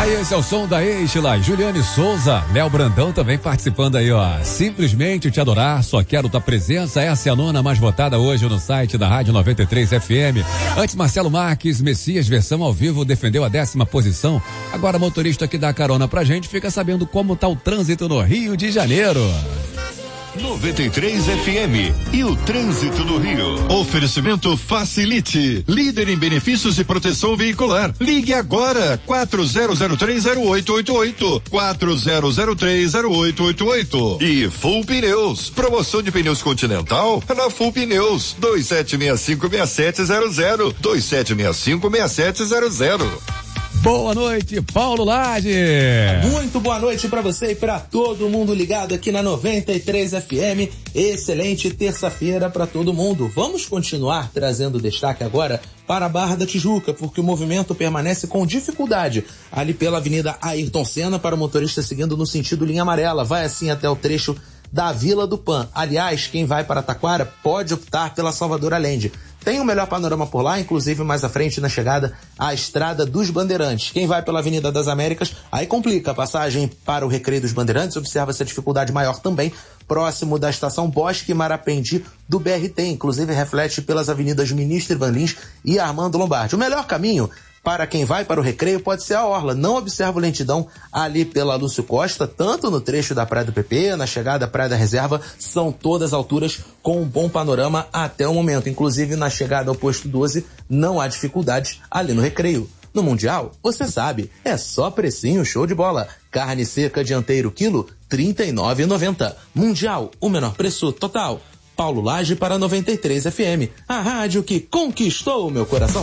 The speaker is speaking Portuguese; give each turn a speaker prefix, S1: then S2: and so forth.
S1: Aí esse é o som da Estila, Juliane Souza, Léo Brandão também participando aí, ó. Simplesmente te adorar, só quero tua presença, essa é a 9ª mais votada hoje no site da Rádio 93 FM. Antes Marcelo Marques, Messias, versão ao vivo, defendeu a 10ª posição. Agora motorista que dá carona pra gente fica sabendo como tá o trânsito no Rio de Janeiro.
S2: 93 FM e o trânsito no Rio. Oferecimento Facilite, líder em benefícios e proteção veicular. Ligue agora, 40030888, 40030888. E Full Pneus, promoção de pneus Continental na Full Pneus, 27656700, 27656700.
S1: Boa noite, Paulo Lage.
S3: Muito boa noite pra você e pra todo mundo ligado aqui na 93 FM. Excelente terça-feira pra todo mundo. Vamos continuar trazendo destaque agora para a Barra da Tijuca, porque o movimento permanece com dificuldade ali pela Avenida Ayrton Senna para o motorista seguindo no sentido linha amarela. Vai assim até o trecho da Vila do Pan. Aliás, quem vai para Taquara pode optar pela Salvador Allende. Tem um melhor panorama por lá, inclusive mais à frente na chegada à Estrada dos Bandeirantes. Quem vai pela Avenida das Américas, aí complica. A passagem para o Recreio dos Bandeirantes, observa-se a dificuldade maior também, próximo da estação Bosque e Marapendi do BRT. Inclusive reflete pelas avenidas Ministro Ivan Lins e Armando Lombardi. O melhor caminho para quem vai para o Recreio pode ser a Orla. Não observo lentidão ali pela Lúcio Costa, tanto no trecho da Praia do PP, na chegada à Praia da Reserva, são todas alturas com um bom panorama até o momento. Inclusive na chegada ao posto 12, não há dificuldades ali no Recreio. No Mundial, você sabe, é só precinho show de bola. Carne seca dianteiro quilo, R$ 39,90. Mundial, o menor preço total. Paulo Lage para 93 FM, a rádio que conquistou o meu coração.